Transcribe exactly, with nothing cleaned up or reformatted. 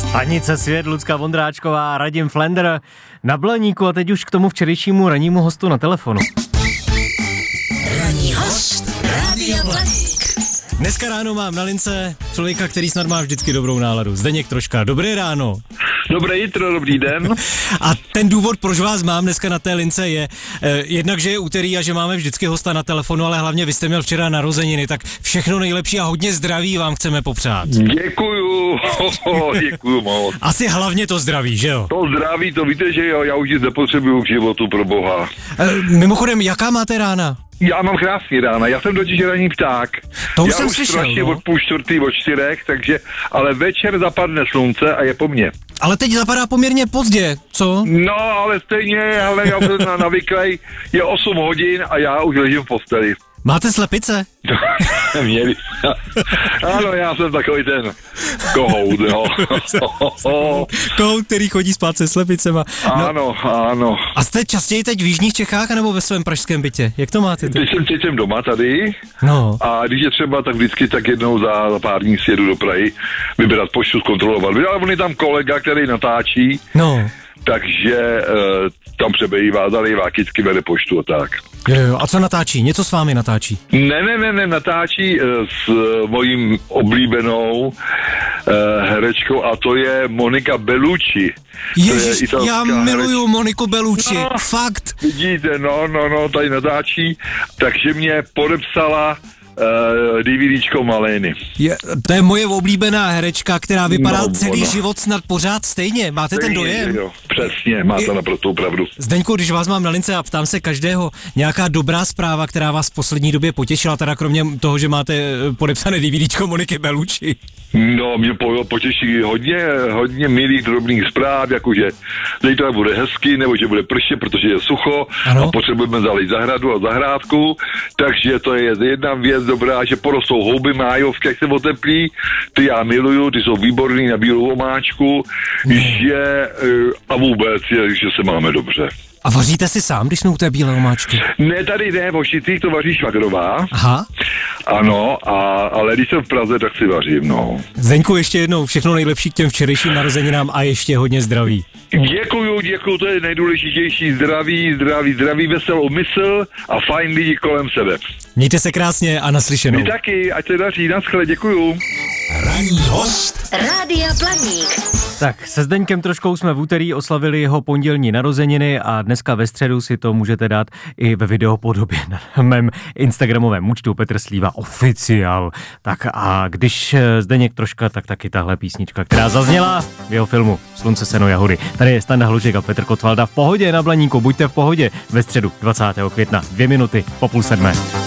Stanice Svět, Lucka Vondráčková, Radim Flender na Blaníku a teď už k tomu včerejšímu rannímu hostu na telefonu. Ranní host Rádia Blaník. Dneska ráno mám na lince člověka, který snad má vždycky dobrou náladu. Zdeněk Troška. Dobré ráno. Dobré jitro, dobrý den. A ten důvod, proč vás mám dneska na té lince je eh, jednak, že je úterý a že máme vždycky hosta na telefonu, ale hlavně vy jste měl včera narozeniny, tak všechno nejlepší a hodně zdraví vám chceme popřát. Děkuju, děkuju moc. Asi hlavně to zdraví, že jo? To zdraví, to víte, že jo, já už nic nepotřebuju k životu, pro boha. Eh, mimochodem, jaká máte rána? Já mám krásný rána, já jsem totiž ranní pták. To už já jsem už slyšel, strašně no. od půl čtvrtý, od čtyřech, takže, ale večer zapadne slunce a je po mně. Ale teď zapadá poměrně pozdě, co? No, ale stejně, ale já jsem na navyklej, je osm hodin a já už ležím v posteli. Máte slepice? Měli. Ano, já jsem takový ten kohout, no. Kohout, který chodí spát se slepicema. No. Ano, ano. A jste častěji teď v jižních Čechách, nebo ve svém pražském bytě? Jak to máte teď? Teď jsem, teď jsem doma tady. No. A když je třeba, tak vždycky tak jednou za, za pár dní sjedu do Prahy vybrat poštu, zkontrolovat. Ale on je tam kolega, který natáčí, No. takže e, tam přebývá, zalejvá vždycky vede poštu a tak. Jo, jo. A co natáčí? Něco s vámi natáčí? Ne, ne, ne, ne, natáčí e, s e, mojí oblíbenou e, herečkou a to je Monika Bellucci. Ježiš, já miluju herečka. Moniku Bellucci, no, fakt. Vidíte, no, no, no, tady natáčí, takže mě podepsala Uh, DVDčko Malény. Je, to je moje oblíbená herečka, která vypadá no, celý ona. život snad pořád stejně. Máte stejně, ten dojem? Jo, přesně, máte naprostou pravdu. Zdeňku, když vás mám na lince a ptám se každého, nějaká dobrá zpráva, která vás v poslední době potěšila, teda kromě toho, že máte podepsané DVDčko Moniky Bellucci. No, mě po, potěší hodně, hodně milých drobných zpráv, jakože zítra bude hezky, nebo že bude pršet, protože je sucho, ano. A potřebujeme zalít zahradu a zahrádku, takže to je jedna věc dobrá, že porostou houby májovky, jak se oteplí, ty já miluju, ty jsou výborný na bílou omáčku, no. že a vůbec je, že se máme dobře. A vaříte si sám, když jsme u té bílé omáčky? Ne, tady ne, v Ošicích to vaří švagrová. Aha. Ano, a, ale když jsem v Praze, tak si vařím, no. Zdeňku, ještě jednou všechno nejlepší k těm včerejším narozeninám a ještě hodně zdraví. Děkuju, děkuju, to je nejdůležitější, zdraví, zdraví, zdraví, veselou mysl a fajn lidi kolem sebe. Mějte se krásně a naslyšenou. Vy taky, ať se daří, naschle, děkuju. Ranní host Rádia Blaník. Tak, se Zdeňkem Troškou jsme v úterý oslavili jeho pondělní narozeniny a dneska ve středu si to můžete dát i ve videopodobě na mém instagramovém účtu Petr Slíva Oficiál. Tak a když Zdeněk Troška, tak taky tahle písnička, která zazněla v jeho filmu Slunce, seno, jahody. Tady je Standa Hluček a Petr Kotvalda v pohodě na Blaníku. Buďte v pohodě ve středu dvacátého května, dvě minuty po půl sedmé.